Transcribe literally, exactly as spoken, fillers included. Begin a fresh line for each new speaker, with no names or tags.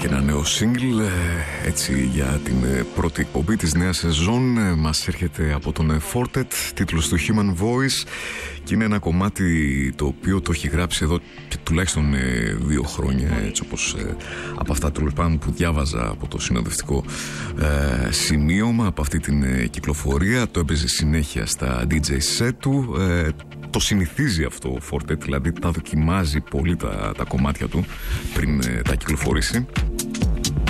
και ένα νέο single, έτσι για την πρώτη εκπομπή της νέας σεζόν. Μας έρχεται από τον Fortet, τίτλος του Human Voice, και είναι ένα κομμάτι το οποίο το έχει γράψει εδώ και τουλάχιστον δύο χρόνια, έτσι όπως από αυτά του πάντων που διάβαζα από το συνοδευτικό ε, σημείωμα από αυτή την κυκλοφορία. Το έπαιζε συνέχεια στα ντι τζέι set του. ε, Το συνηθίζει αυτό ο Fortet, δηλαδή τα δοκιμάζει πολύ τα, τα κομμάτια του πριν ε, τα κυκλοφορήσει.